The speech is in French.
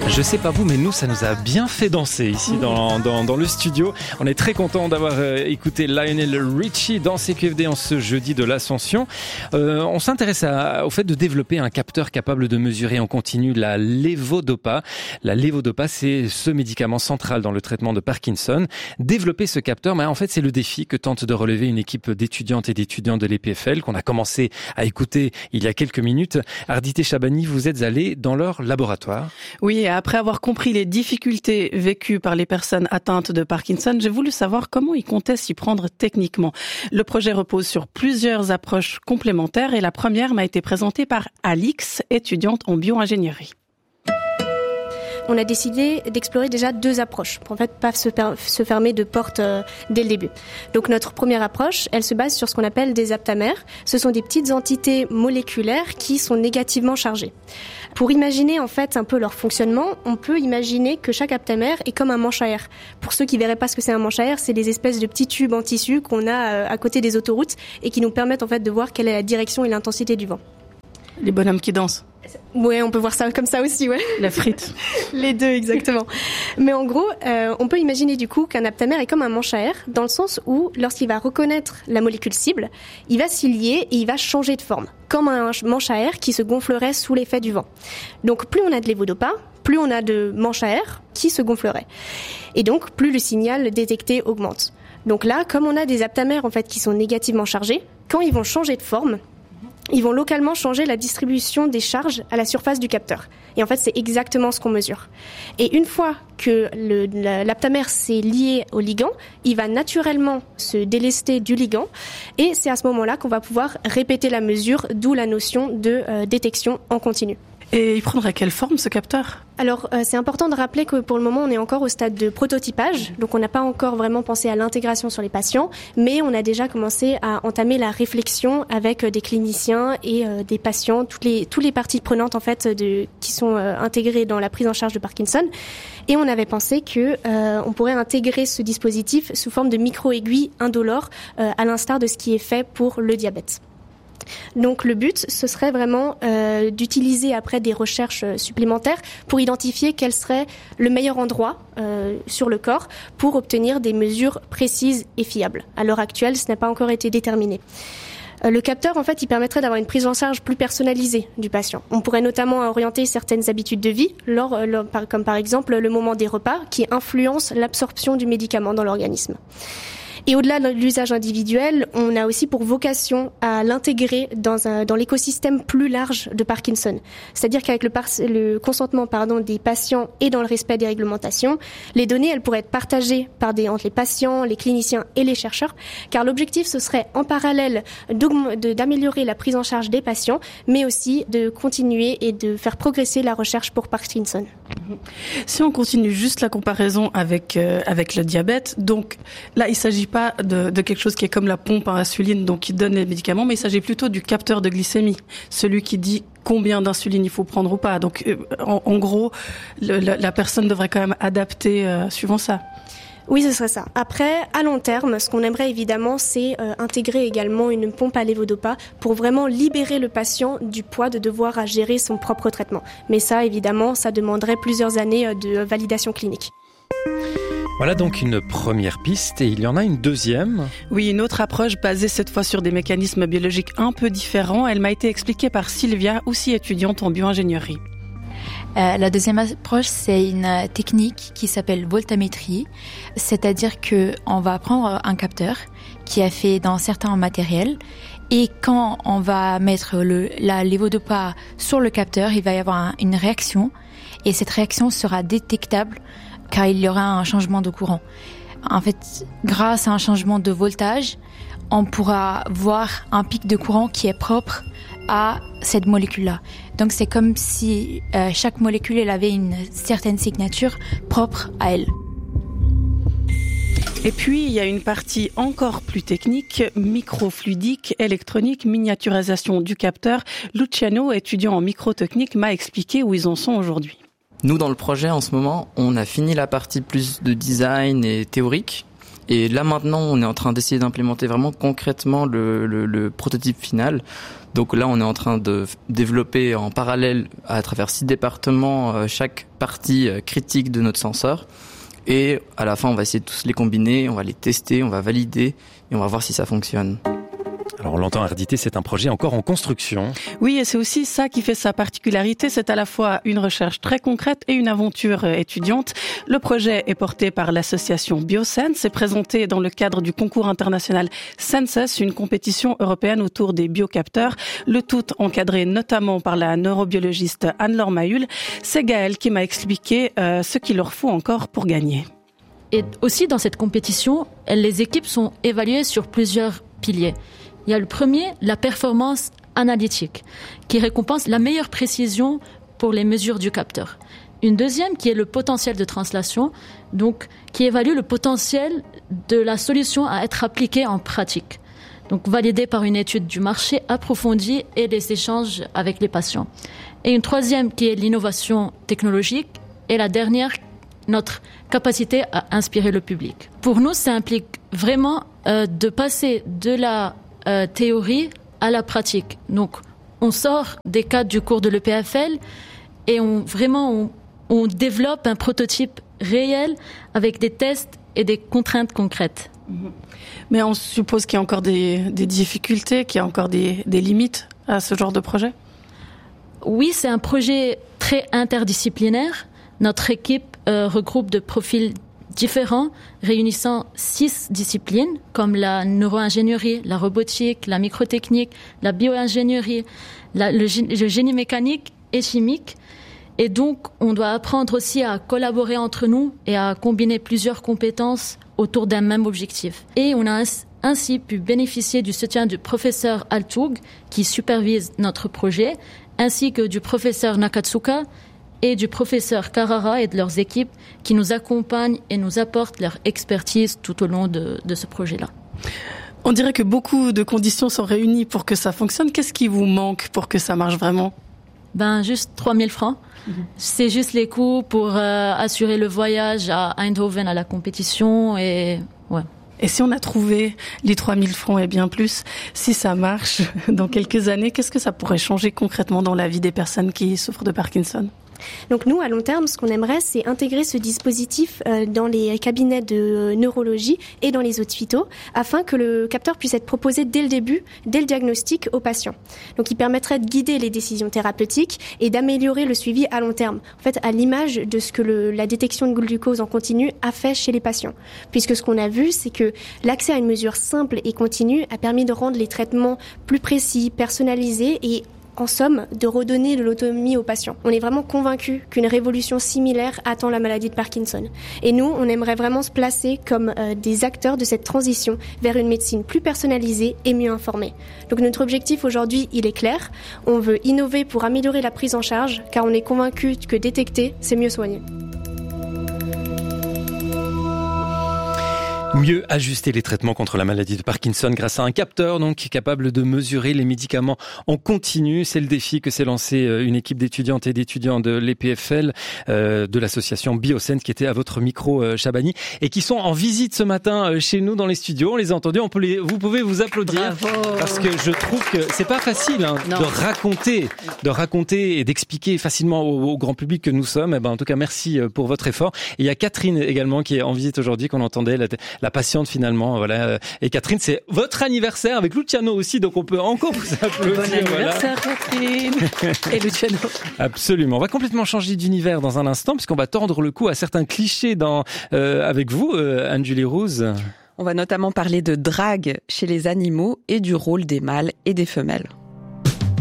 Je sais pas vous, mais nous, ça nous a bien fait danser ici dans le studio. On est très content d'avoir écouté Lionel Richie dans CQFD en ce jeudi de l'Ascension. On s'intéresse au fait de développer un capteur capable de mesurer en continu la lévodopa. La lévodopa, c'est ce médicament central dans le traitement de Parkinson. Développer ce capteur, en fait, c'est le défi que tente de relever une équipe d'étudiantes et d'étudiants de l'EPFL qu'on a commencé à écouter il y a quelques minutes. Ardité Chabani, vous êtes allé dans leur laboratoire. Oui, et après avoir compris les difficultés vécues par les personnes atteintes de Parkinson, j'ai voulu savoir comment ils comptaient s'y prendre techniquement. Le projet repose sur plusieurs approches complémentaires et la première m'a été présentée par Alix, étudiante en bio-ingénierie. On a décidé d'explorer déjà deux approches pour en fait pas se fermer de porte dès le début. Donc notre première approche, elle se base sur ce qu'on appelle des aptamères. Ce sont des petites entités moléculaires qui sont négativement chargées. Pour imaginer en fait un peu leur fonctionnement, on peut imaginer que chaque aptamère est comme un manche à air. Pour ceux qui verraient pas ce que c'est un manche à air, c'est des espèces de petits tubes en tissu qu'on a à côté des autoroutes et qui nous permettent en fait de voir quelle est la direction et l'intensité du vent. Les bonhommes qui dansent. Ouais, on peut voir ça comme ça aussi, ouais. La frite. Les deux, exactement. Mais en gros, on peut imaginer du coup qu'un aptamère est comme un manche à air, dans le sens où, lorsqu'il va reconnaître la molécule cible, il va s'y lier et il va changer de forme, comme un manche à air qui se gonflerait sous l'effet du vent. Donc plus on a de lévodopa, plus on a de manche à air qui se gonflerait. Et donc, plus le signal détecté augmente. Donc là, comme on a des aptamères en fait qui sont négativement chargés, quand ils vont changer de forme, ils vont localement changer la distribution des charges à la surface du capteur. Et en fait, c'est exactement ce qu'on mesure. Et une fois que l'aptamère s'est lié au ligand, il va naturellement se délester du ligand. Et c'est à ce moment-là qu'on va pouvoir répéter la mesure, d'où la notion de détection en continu. Et il prendra quelle forme ce capteur ? Alors, c'est important de rappeler que pour le moment, on est encore au stade de prototypage. Donc, on n'a pas encore vraiment pensé à l'intégration sur les patients, mais on a déjà commencé à entamer la réflexion avec des cliniciens et des patients, toutes les parties prenantes en fait qui sont intégrées dans la prise en charge de Parkinson. Et on avait pensé que on pourrait intégrer ce dispositif sous forme de micro-aiguilles indolores, à l'instar de ce qui est fait pour le diabète. Donc le but, ce serait vraiment d'utiliser après des recherches supplémentaires pour identifier quel serait le meilleur endroit sur le corps pour obtenir des mesures précises et fiables. À l'heure actuelle, ce n'a pas encore été déterminé. Le capteur, en fait, il permettrait d'avoir une prise en charge plus personnalisée du patient. On pourrait notamment orienter certaines habitudes de vie, comme par exemple le moment des repas, qui influence l'absorption du médicament dans l'organisme. Et au-delà de l'usage individuel, on a aussi pour vocation à l'intégrer dans l'écosystème plus large de Parkinson. C'est-à-dire qu'avec le consentement des patients et dans le respect des réglementations, les données elles pourraient être partagées entre les patients, les cliniciens et les chercheurs, car l'objectif ce serait en parallèle d'améliorer la prise en charge des patients, mais aussi de continuer et de faire progresser la recherche pour Parkinson. Si on continue juste la comparaison avec le diabète, donc là il s'agit pas de quelque chose qui est comme la pompe à insuline, donc qui donne les médicaments, mais il s'agit plutôt du capteur de glycémie, celui qui dit combien d'insuline il faut prendre ou pas. Donc en gros, la personne devrait quand même adapter suivant ça. Oui, ce serait ça. Après, à long terme, ce qu'on aimerait évidemment, c'est intégrer également une pompe à lévodopa pour vraiment libérer le patient du poids de devoir à gérer son propre traitement. Mais ça, évidemment, ça demanderait plusieurs années de validation clinique. Voilà donc une première piste et il y en a une deuxième. Oui, une autre approche basée cette fois sur des mécanismes biologiques un peu différents. Elle m'a été expliquée par Sylvia, aussi étudiante en bio-ingénierie. La deuxième approche, c'est une technique qui s'appelle voltammétrie, c'est-à-dire que on va prendre un capteur qui est fait dans certains matériels et quand on va mettre la lévodopa sur le capteur, il va y avoir une réaction et cette réaction sera détectable car il y aura un changement de courant. En fait, grâce à un changement de voltage, on pourra voir un pic de courant qui est propre à cette molécule-là. Donc c'est comme si chaque molécule elle avait une certaine signature propre à elle. Et puis, il y a une partie encore plus technique, microfluidique, électronique, miniaturisation du capteur. Luciano, étudiant en microtechnique, m'a expliqué où ils en sont aujourd'hui. Nous, dans le projet, en ce moment, on a fini la partie plus de design et théorique. Et là maintenant, on est en train d'essayer d'implémenter vraiment concrètement le prototype final. Donc là, on est en train de développer en parallèle à travers 6 départements chaque partie critique de notre senseur. Et à la fin, on va essayer de tous les combiner, on va les tester, on va valider et on va voir si ça fonctionne. Alors on l'entend, RDT, c'est un projet encore en construction. Oui, et c'est aussi ça qui fait sa particularité. C'est à la fois une recherche très concrète et une aventure étudiante. Le projet est porté par l'association Biosense et présenté dans le cadre du concours international Senses, une compétition européenne autour des biocapteurs. Le tout encadré notamment par la neurobiologiste Anne-Laure Mahul. C'est Gaëlle qui m'a expliqué ce qu'il leur faut encore pour gagner. Et aussi dans cette compétition, les équipes sont évaluées sur plusieurs piliers. Il y a le premier, la performance analytique, qui récompense la meilleure précision pour les mesures du capteur. Une deuxième qui est le potentiel de translation, donc qui évalue le potentiel de la solution à être appliquée en pratique, donc validée par une étude du marché approfondie et des échanges avec les patients. Et une troisième qui est l'innovation technologique, et la dernière, notre capacité à inspirer le public. Pour nous, ça implique vraiment de passer de la théorie à la pratique. Donc, on sort des cadres du cours de l'EPFL et on développe un prototype réel avec des tests et des contraintes concrètes. Mais on suppose qu'il y a encore des difficultés, qu'il y a encore des limites à ce genre de projet ? Oui, c'est un projet très interdisciplinaire. Notre équipe regroupe de profils différents, réunissant 6 disciplines comme la neuroingénierie, la robotique, la microtechnique, la bioingénierie, le génie mécanique et chimique. Et donc, on doit apprendre aussi à collaborer entre nous et à combiner plusieurs compétences autour d'un même objectif. Et on a ainsi pu bénéficier du soutien du professeur Altug, qui supervise notre projet, ainsi que du professeur Nakatsuka, et du professeur Carrara et de leurs équipes qui nous accompagnent et nous apportent leur expertise tout au long de ce projet-là. On dirait que beaucoup de conditions sont réunies pour que ça fonctionne. Qu'est-ce qui vous manque pour que ça marche vraiment ? Juste 3 000 francs. C'est juste les coûts pour assurer le voyage à Eindhoven à la compétition et ouais. Et si on a trouvé les 3 000 francs et bien plus, si ça marche dans quelques années, qu'est-ce que ça pourrait changer concrètement dans la vie des personnes qui souffrent de Parkinson ? Donc nous, à long terme, ce qu'on aimerait, c'est intégrer ce dispositif dans les cabinets de neurologie et dans les hôpitaux, afin que le capteur puisse être proposé dès le début, dès le diagnostic aux patients. Donc il permettrait de guider les décisions thérapeutiques et d'améliorer le suivi à long terme, en fait à l'image de ce que la détection de glucose en continu a fait chez les patients. Puisque ce qu'on a vu, c'est que l'accès à une mesure simple et continue a permis de rendre les traitements plus précis, personnalisés et en somme, de redonner de l'autonomie aux patients. On est vraiment convaincus qu'une révolution similaire attend la maladie de Parkinson. Et nous, on aimerait vraiment se placer comme des acteurs de cette transition vers une médecine plus personnalisée et mieux informée. Donc notre objectif aujourd'hui, il est clair. On veut innover pour améliorer la prise en charge, car on est convaincus que détecter, c'est mieux soigner. Mieux ajuster les traitements contre la maladie de Parkinson grâce à un capteur donc qui est capable de mesurer les médicaments en continu. C'est le défi que s'est lancé une équipe d'étudiantes et d'étudiants de l'EPFL, de l'association Biosense qui était à votre micro, Chabani, et qui sont en visite ce matin chez nous dans les studios. On les a entendus, vous pouvez vous applaudir. Bravo. Parce que je trouve que c'est pas facile de raconter et d'expliquer facilement au grand public que nous sommes. En tout cas, merci pour votre effort. Et il y a Catherine également qui est en visite aujourd'hui, qu'on entendait la patiente finalement, voilà. Et Catherine, c'est votre anniversaire avec Luciano aussi, donc on peut encore vous applaudir. Bon anniversaire, voilà. Catherine et Luciano. Absolument. On va complètement changer d'univers dans un instant, puisqu'on va tordre le cou à certains clichés avec vous, Anne-Julie Rouse. On va notamment parler de drague chez les animaux et du rôle des mâles et des femelles.